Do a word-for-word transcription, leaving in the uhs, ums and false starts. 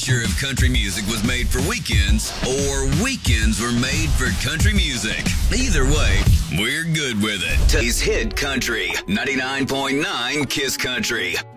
sure if country music was made for weekends or weekends were made for country music. Either way, we're good with it. Today's Hit Country, ninety-nine point nine Kiss Country.